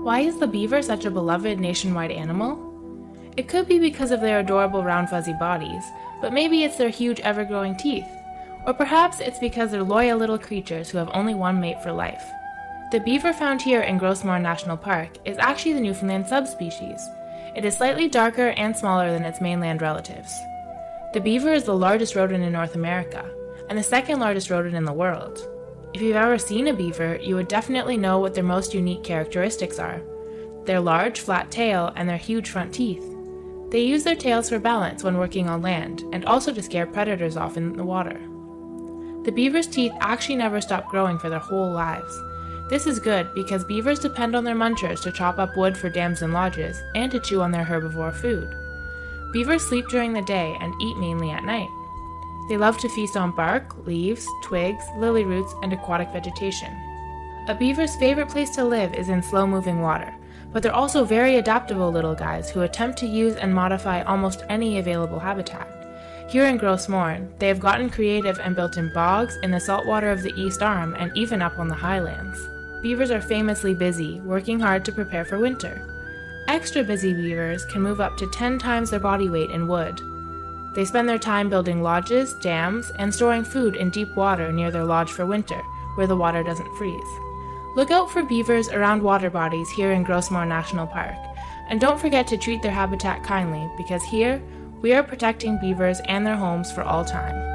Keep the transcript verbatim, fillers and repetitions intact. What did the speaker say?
Why is the beaver such a beloved nationwide animal? It could be because of their adorable round fuzzy bodies, but maybe it's their huge ever-growing teeth. Or perhaps it's because they're loyal little creatures who have only one mate for life. The beaver found here in Grossmoor National Park is actually the Newfoundland subspecies. It is slightly darker and smaller than its mainland relatives. The beaver is the largest rodent in North America, and the second largest rodent in the world. If you've ever seen a beaver, you would definitely know what their most unique characteristics are: their large, flat tail and their huge front teeth. They use their tails for balance when working on land, and also to scare predators off in the water. The beaver's teeth actually never stop growing for their whole lives. This is good because beavers depend on their munchers to chop up wood for dams and lodges, and to chew on their herbivore food. Beavers sleep during the day and eat mainly at night. They love to feast on bark, leaves, twigs, lily roots, and aquatic vegetation. A beaver's favorite place to live is in slow-moving water, but they're also very adaptable little guys who attempt to use and modify almost any available habitat. Here in Grossmoor, they have gotten creative and built in bogs, in the saltwater of the East Arm, and even up on the highlands. Beavers are famously busy, working hard to prepare for winter. Extra busy beavers can move up to ten times their body weight in wood. They spend their time building lodges, dams, and storing food in deep water near their lodge for winter, where the water doesn't freeze. Look out for beavers around water bodies here in Grossmoor National Park, and don't forget to treat their habitat kindly, because here, we are protecting beavers and their homes for all time.